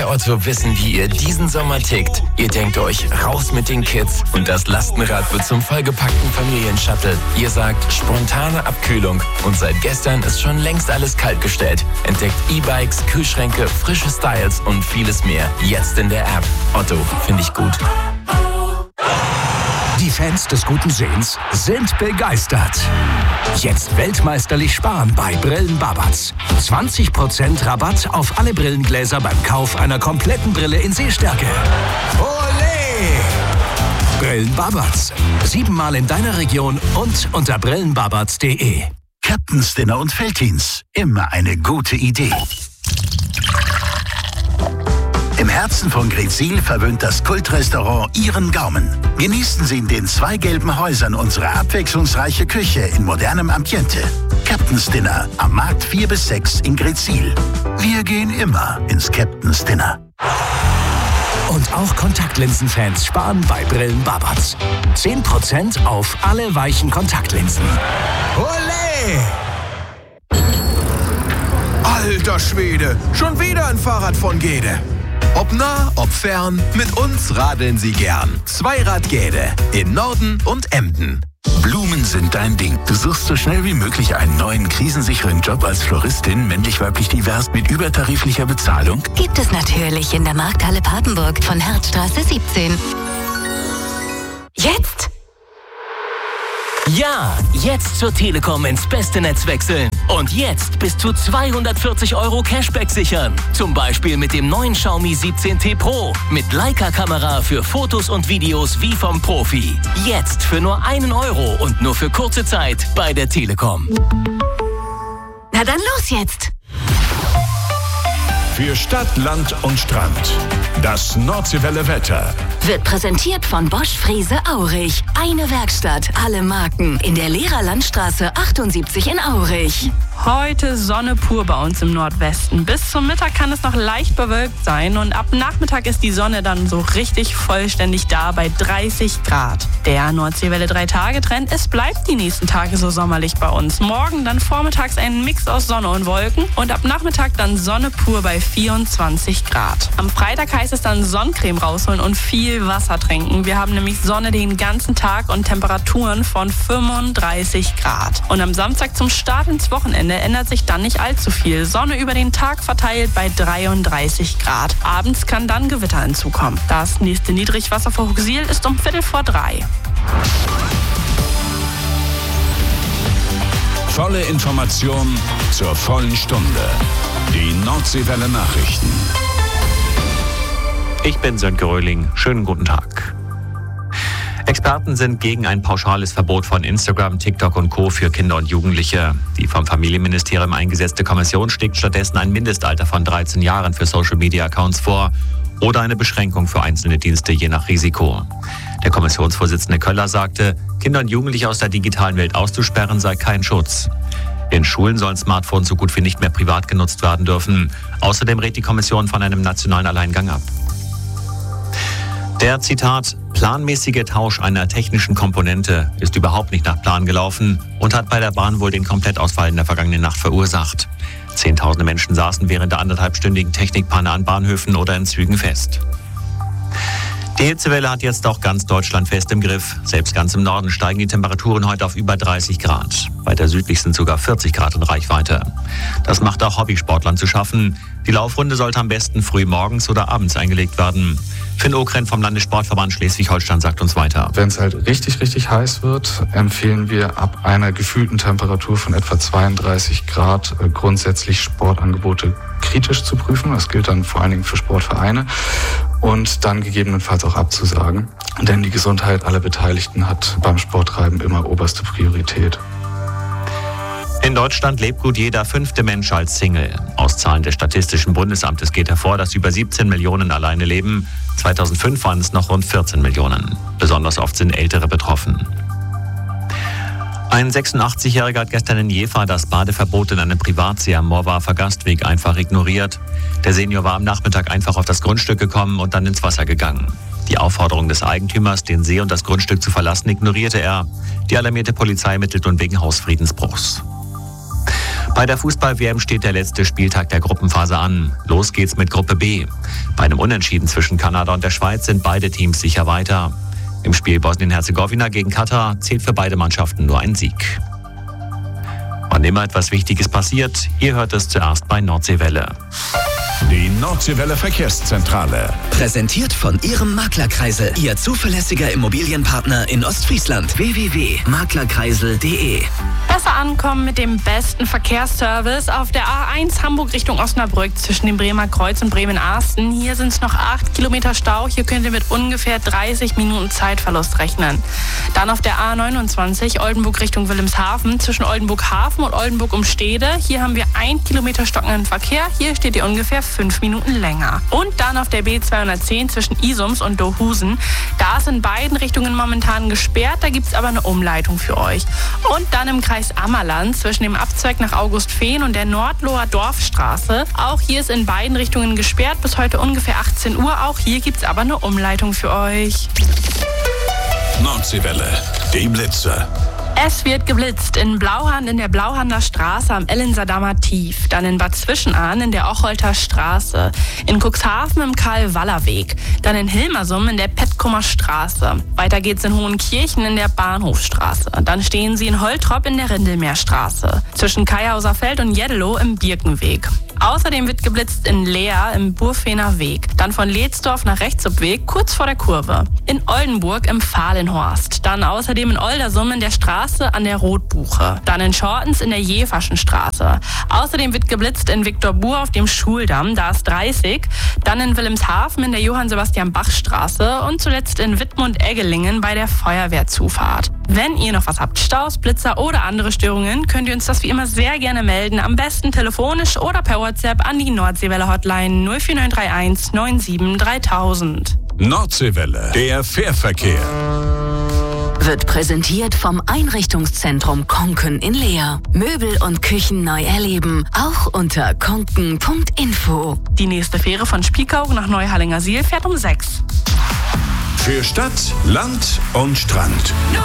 Otto wissen, wie ihr diesen Sommer tickt. Ihr denkt euch, raus mit den Kids und das Lastenrad wird zum vollgepackten Familienshuttle. Ihr sagt, spontane Abkühlung und seit gestern ist schon längst alles kaltgestellt. Entdeckt E-Bikes, Kühlschränke, frische Styles und vieles mehr. Jetzt in der App. Otto, finde ich gut. Die Fans des guten Sehens sind begeistert. Jetzt weltmeisterlich sparen bei Brillen Babatz. 20% Rabatt auf alle Brillengläser beim Kauf einer kompletten Brille in Sehstärke. Olé! Brillen Babatz. 7-mal in deiner Region und unter brillenbabatz.de. Captain's Dinner und Veltins. Immer eine gute Idee. Im Herzen von Greetsiel verwöhnt das Kultrestaurant Ihren Gaumen. Genießen Sie in den 2 gelben Häusern unsere abwechslungsreiche Küche in modernem Ambiente. Captain's Dinner am Markt 4 bis 6 in Greetsiel. Wir gehen immer ins Captain's Dinner. Und auch Kontaktlinsenfans sparen bei Brillen Babatz. 10% auf alle weichen Kontaktlinsen. Olé! Alter Schwede, schon wieder ein Fahrrad von Gede. Ob nah, ob fern, mit uns radeln Sie gern. Zweirad Gede in Norden und Emden. Blumen sind dein Ding. Du suchst so schnell wie möglich einen neuen krisensicheren Job als Floristin, männlich-weiblich divers mit übertariflicher Bezahlung? Gibt es natürlich in der Markthalle Papenburg von Herzstraße 17. Jetzt? Ja, jetzt zur Telekom ins beste Netz wechseln. Und jetzt bis zu 240 € Cashback sichern. Zum Beispiel mit dem neuen Xiaomi 17T Pro. Mit Leica-Kamera für Fotos und Videos wie vom Profi. Jetzt für nur 1 € und nur für kurze Zeit bei der Telekom. Na dann los jetzt! Für Stadt, Land und Strand. Das Nordseewelle Wetter. Wird präsentiert von Bosch Frese Aurich. Eine Werkstatt, alle Marken. In der Lehrerlandstraße 78 in Aurich. Heute Sonne pur bei uns im Nordwesten. Bis zum Mittag kann es noch leicht bewölkt sein und ab Nachmittag ist die Sonne dann so richtig vollständig da bei 30 Grad. Der Nordseewelle 3-Tage-Trend, es bleibt die nächsten Tage so sommerlich bei uns. Morgen dann vormittags ein Mix aus Sonne und Wolken und ab Nachmittag dann Sonne pur bei 24 Grad. Am Freitag heißt es dann Sonnencreme rausholen und viel Wasser trinken. Wir haben nämlich Sonne den ganzen Tag und Temperaturen von 35 Grad. Und am Samstag zum Start ins Wochenende ändert sich dann nicht allzu viel. Sonne über den Tag verteilt bei 33 Grad. Abends kann dann Gewitter hinzukommen. Das nächste Niedrigwasser vor Huxil ist um 2:45. Volle Information zur vollen Stunde. Die Nordseewelle Nachrichten. Ich bin Sönke Röhling. Schönen guten Tag. Experten sind gegen ein pauschales Verbot von Instagram, TikTok und Co. für Kinder und Jugendliche. Die vom Familienministerium eingesetzte Kommission schlägt stattdessen ein Mindestalter von 13 Jahren für Social-Media-Accounts vor oder eine Beschränkung für einzelne Dienste je nach Risiko. Der Kommissionsvorsitzende Köller sagte, Kinder und Jugendliche aus der digitalen Welt auszusperren sei kein Schutz. In Schulen sollen Smartphones so gut wie nicht mehr privat genutzt werden dürfen. Außerdem rät die Kommission von einem nationalen Alleingang ab. Der, Zitat, planmäßige Tausch einer technischen Komponente ist überhaupt nicht nach Plan gelaufen und hat bei der Bahn wohl den Komplettausfall in der vergangenen Nacht verursacht. Zehntausende Menschen saßen während der 1,5-stündigen Technikpanne an Bahnhöfen oder in Zügen fest. Die Hitzewelle hat jetzt auch ganz Deutschland fest im Griff. Selbst ganz im Norden steigen die Temperaturen heute auf über 30 Grad. Bei der südlichsten sogar 40 Grad in Reichweite. Das macht auch Hobbysportlern zu schaffen. Die Laufrunde sollte am besten früh morgens oder abends eingelegt werden. Finn Okren vom Landessportverband Schleswig-Holstein sagt uns weiter. Wenn es halt richtig, richtig heiß wird, empfehlen wir ab einer gefühlten Temperatur von etwa 32 Grad grundsätzlich Sportangebote kritisch zu prüfen. Das gilt dann vor allen Dingen für Sportvereine. Und dann gegebenenfalls auch abzusagen. Denn die Gesundheit aller Beteiligten hat beim Sporttreiben immer oberste Priorität. In Deutschland lebt gut jeder 5. Mensch als Single. Aus Zahlen des Statistischen Bundesamtes geht hervor, dass über 17 Millionen alleine leben. 2005 waren es noch rund 14 Millionen. Besonders oft sind Ältere betroffen. Ein 86-Jähriger hat gestern in Jever das Badeverbot in einem Privatsee am Moorwafer Gastweg einfach ignoriert. Der Senior war am Nachmittag einfach auf das Grundstück gekommen und dann ins Wasser gegangen. Die Aufforderung des Eigentümers, den See und das Grundstück zu verlassen, ignorierte er. Die alarmierte Polizei ermittelt nun wegen Hausfriedensbruchs. Bei der Fußball-WM steht der letzte Spieltag der Gruppenphase an. Los geht's mit Gruppe B. Bei einem Unentschieden zwischen Kanada und der Schweiz sind beide Teams sicher weiter. Im Spiel Bosnien-Herzegowina gegen Katar zählt für beide Mannschaften nur ein Sieg. Wann immer etwas Wichtiges passiert, ihr hört es zuerst bei Nordseewelle. Die Nordseewelle Verkehrszentrale. Präsentiert von Ihrem Maklerkreisel, Ihr zuverlässiger Immobilienpartner in Ostfriesland. www.maklerkreisel.de. Besser ankommen mit dem besten Verkehrsservice auf der A1 Hamburg Richtung Osnabrück zwischen dem Bremer Kreuz und Bremen-Ahsten. Hier sind es noch 8 Kilometer Stau. Hier könnt ihr mit ungefähr 30 Minuten Zeitverlust rechnen. Dann auf der A29 Oldenburg Richtung Wilhelmshaven zwischen Oldenburg-Hafen und Oldenburg-Umstede. Hier haben wir 1 Kilometer stockenden Verkehr. Hier steht ihr ungefähr 5 Minuten länger. Und dann auf der B210 zwischen Isums und Dohusen. Da ist in beiden Richtungen momentan gesperrt. Da gibt es aber eine Umleitung für euch. Und dann im Kreis Ammerland zwischen dem Abzweig nach Augustfehn und der Nordloher Dorfstraße. Auch hier ist in beiden Richtungen gesperrt bis heute ungefähr 18 Uhr. Auch hier gibt es aber eine Umleitung für euch. Nordseewelle, die Blitze. Es wird geblitzt in Blauhand in der Blauhander Straße am Ellensaardamer Tief, dann in Bad Zwischenahn in der Ocholter Straße, in Cuxhaven im Karl-Waller-Weg, dann in Hilmersum in der Petkumer Straße. Weiter geht's in Hohenkirchen in der Bahnhofstraße. Dann stehen sie in Holtrop in der Rindelmeerstraße, zwischen Kayhauserfeld und Jeddelow im Birkenweg. Außerdem wird geblitzt in Leer im Burfener Weg, dann von Leetsdorf nach Rechtsobweg kurz vor der Kurve, in Oldenburg im Fahlenhorst, dann außerdem in Oldersum in der Straße an der Rotbuche, dann in Schortens in der Jeverschen Straße. Außerdem wird geblitzt in Viktorbur auf dem Schuldamm, da ist 30, dann in Wilhelmshaven in der Johann-Sebastian-Bach-Straße und zuletzt in Wittmund-Eggelingen bei der Feuerwehrzufahrt. Wenn ihr noch was habt, Staus, Blitzer oder andere Störungen, könnt ihr uns das wie immer sehr gerne melden. Am besten telefonisch oder per WhatsApp an die Nordseewelle-Hotline 04931 97 3000. Nordseewelle, der Fährverkehr. Wird präsentiert vom Einrichtungszentrum Konken in Leer. Möbel und Küchen neu erleben, auch unter konken.info. Die nächste Fähre von Spiekeroog nach Neuhallingersiel fährt um 6. Für Stadt, Land und Strand.